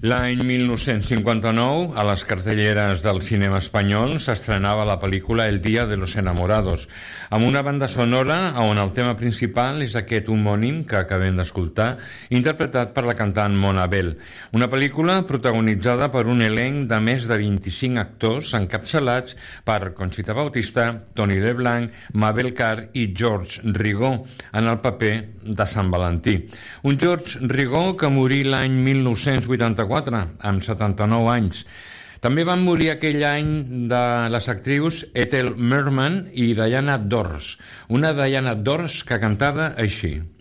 L'any 1959, a les cartelleres del cinema espanyol, s'estrenava la pel·lícula El Día de los Enamorados, amb una banda sonora on el tema principal és aquest homònim que acabem d'escoltar, interpretat per la cantant Mona Bell. Una pel·lícula protagonitzada per un elenc de més de 25 actors encapçalats per Conxita Bautista, Toni Leblanc, Mabel Car i George Rigaud en el paper de Sant Valentí. Un George Rigaud que morí l'any 1984 amb 79 anys. També van morir aquell any de les actrius Ethel Merman i Diana Dors, una Diana Dors que cantava així.